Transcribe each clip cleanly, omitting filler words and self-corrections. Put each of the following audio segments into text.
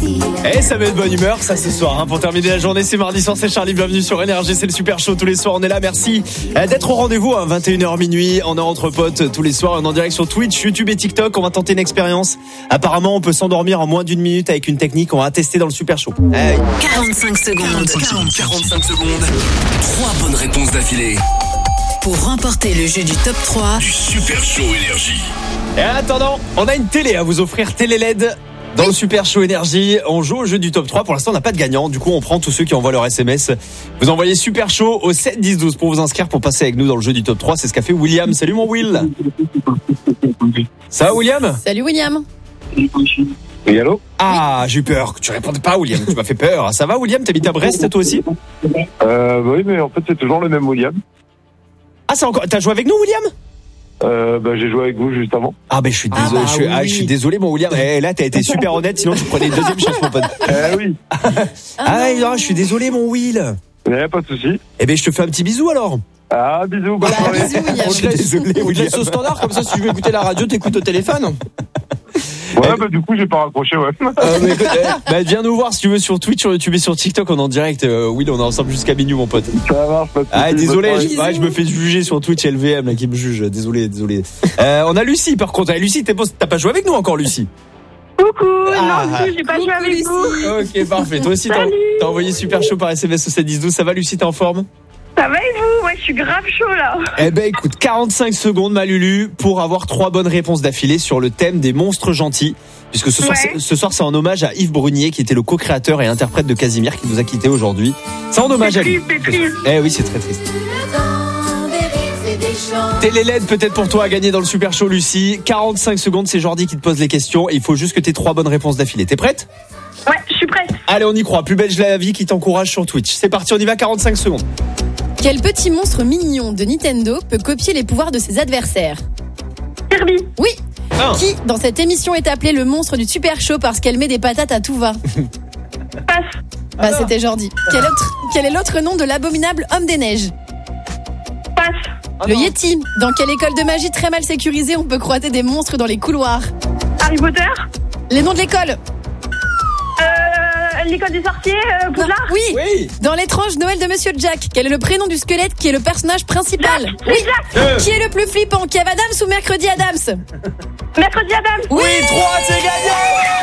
Et ça met de bonne humeur, ça ce soir. Pour terminer la journée, c'est mardi soir, c'est Charlie. Bienvenue sur Énergie, c'est le super show tous les soirs. On est là, merci d'être au rendez-vous à 21h minuit. On est entre potes tous les soirs. On est en direct sur Twitch, YouTube et TikTok. On va tenter une expérience. Apparemment, on peut s'endormir en moins d'une minute avec une technique. On va tester dans le super show. 45 secondes. 45 secondes. 3 bonnes réponses d'affilée. Pour remporter le jeu du top 3 du super show Énergie. Et en attendant, on a une télé à vous offrir, télé LED. Dans le super show Énergie, on joue au jeu du top 3. Pour l'instant, on n'a pas de gagnant. Du coup, on prend tous ceux qui envoient leur SMS. Vous envoyez super show au 7 10 12 pour vous inscrire pour passer avec nous dans le jeu du top 3. C'est ce qu'a fait William. Salut mon Will. Ça va William? Salut William. Oui, allô? Ah, j'ai eu peur que tu répondes pas William. Tu m'as fait peur. Ça va William? T'habites à Brest toi aussi? Oui, mais en fait, c'est toujours le même William. Ah, c'est encore. T'as joué avec nous William? J'ai joué avec vous juste avant. Ah, je suis désolé. Je suis désolé mon William. Là, t'as été super honnête. Sinon, tu prenais une deuxième chance mon pote. Oui. Non, je suis désolé mon Will. Pas de souci. Je te fais un petit bisou alors. Ah, bisous, bonne soirée. Bisous William. Je suis désolé On te William. laisse au standard, comme ça si tu veux écouter la radio, t'écoutes au téléphone. Ouais, du coup, j'ai pas raccroché, ouais. Écoute, viens nous voir si tu veux sur Twitch, sur YouTube et sur TikTok. On est en direct. Will, on est ensemble jusqu'à minuit, mon pote. Ça marche, pas de souci. Désolé, bonne je me fais juger sur Twitch. LVM là qui me juge. Désolé. On a Lucie par contre. Lucie, t'as pas joué avec nous encore, Lucie? Coucou, non, du tout, j'ai pas joué avec vous. Ok, parfait. Toi aussi, t'as envoyé super chaud par SMS au 7 10 12. Ça va, Lucie, t'es en forme? Ça va et vous? Ouais, je suis grave chaud là. Écoute, 45 secondes, ma Lulu, pour avoir 3 bonnes réponses d'affilée sur le thème des monstres gentils. Puisque ce soir, c'est en hommage à Yves Brunier, qui était le co-créateur et interprète de Casimir, qui nous a quittés aujourd'hui. C'est en hommage à lui. C'est triste. Oui, c'est très triste. Télé LED peut-être pour toi à gagner dans le super show, Lucie. 45 secondes, c'est Jordi qui te pose les questions. Il faut juste que t'aies 3 bonnes réponses d'affilée. T'es prête? Ouais, je suis prête. Allez, on y croit. Plus belge la vie qui t'encourage sur Twitch. C'est parti, on y va, 45 secondes. Quel petit monstre mignon de Nintendo peut copier les pouvoirs de ses adversaires? Kirby. Oui. Ah. Qui, dans cette émission, est appelé le monstre du super show parce qu'elle met des patates à tout va? Passe. C'était Jordi. Quel est l'autre nom de l'abominable homme des neiges? Passe. Le Yeti. Dans quelle école de magie très mal sécurisée on peut croiser des monstres dans les couloirs? Harry Potter. Les noms de l'école? L'école des sorciers, Poudlard. Oui. Dans l'étrange Noël de Monsieur Jack, quel est le prénom du squelette qui est le personnage principal? Jack. Qui est le plus flippant, Kev Adams ou Mercredi Adams? Mercredi Adams. Oui, 3, c'est gagné.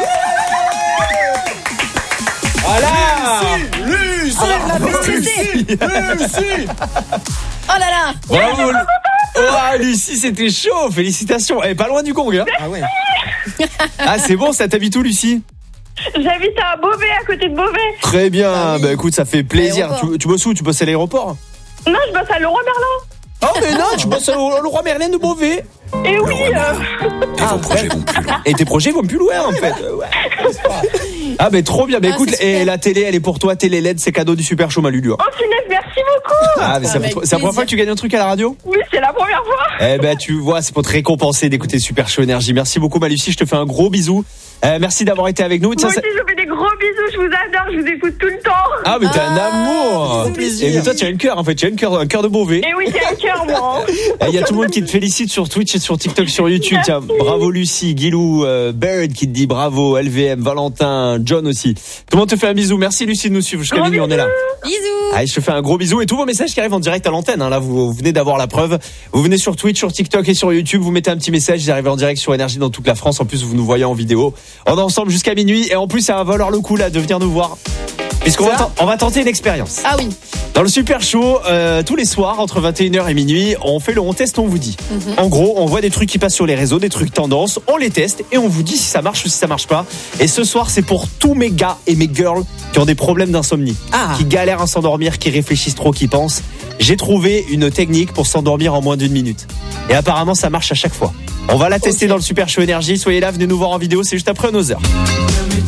Voilà. Lucie, la fait stresser. Lucie. Oh là là. Bravo. Lucie, c'était chaud. Félicitations. Pas loin du Congo, hein. Ah ouais. C'est bon, ça t'habite où, Lucie? J'habite à Beauvais, à côté de Beauvais. Très bien. Oui. Écoute, ça fait plaisir. L'aéroport. Tu bosses où? Tu bosses à l'aéroport? Non, je bosse à Leroy Merlin. Oh, mais non, tu bosses au Leroy Merlin de Beauvais. Et oui. Et vos projets vont plus loin. Et tes projets vont plus loin, en fait. Ouais. Trop bien. Écoute, et la télé, elle est pour toi. Télé LED, c'est cadeau du super show, ma Lulu. Oh, punaise, merci beaucoup. Mais c'est la première fois que tu gagnes un truc à la radio? Oui, c'est la première fois. Tu vois, c'est pour te récompenser d'écouter Super Show Énergie. Merci beaucoup, ma Lucie. Je te fais un gros bisou. Merci d'avoir été avec nous. Moi aussi, je vous fais des gros bisous. Je vous adore. Je vous écoute tout le temps. Mais t'as un amour. plaisir. Et toi, tu as un cœur, en fait. Tu as un cœur de Beauvais. Et oui, j'ai un cœur, moi. Il y a tout le monde qui te félicite sur Twitch et sur TikTok, sur YouTube. Tiens, bravo Lucie, Guilou, Bird qui te dit bravo, LVM, Valentin, John aussi. Tout le monde te fait un bisou. Merci Lucie de nous suivre jusqu'à minuit. On est là. Bisous. Allez, je te fais un gros bisou et tous vos messages qui arrivent en direct à l'antenne. Là, vous venez d'avoir la preuve. Vous venez sur Twitch, sur TikTok et sur YouTube. Vous mettez un petit message. Ils arrivent en direct sur Énergie dans toute la France. En plus, vous nous voyez en vidéo. On est ensemble jusqu'à minuit et en plus, ça va valoir le coup là de venir nous voir. Puisqu'on va tenter une expérience. Ah oui. Dans le super show, tous les soirs entre 21h et minuit, on fait le on teste, on vous dit. En gros, on voit des trucs qui passent sur les réseaux, des trucs tendances, on les teste et on vous dit si ça marche ou si ça marche pas. Et ce soir, c'est pour tous mes gars et mes girls qui ont des problèmes d'insomnie, qui galèrent à s'endormir, qui réfléchissent trop, qui pensent. J'ai trouvé une technique pour s'endormir en moins d'1 minute. Et apparemment, ça marche à chaque fois. On va la tester dans le super show Énergie. Soyez là, venez nous voir en vidéo, c'est juste après 11h.